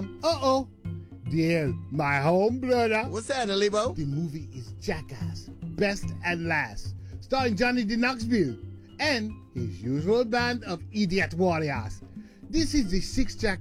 Dear, my home brother. What's that, Lebo? The movie is Jackass, Best and Last, starring Johnny de Knoxville and his usual band of idiot warriors. This is the sixth Jackass